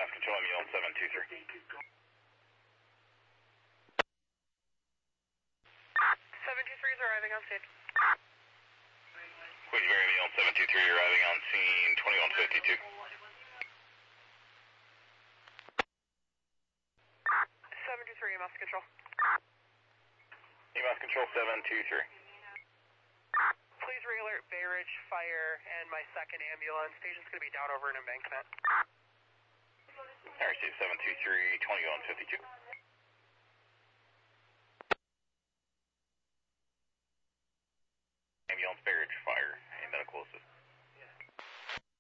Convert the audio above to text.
Mass Control, MU on 723. 723 is arriving on scene. Queensbury, MU on 723, arriving on scene 2152. 723, Mass Control. Mass Control 723. Please re-alert Bay Ridge Fire and my second ambulance. Station's going to be down over an embankment. I received 723, 2152.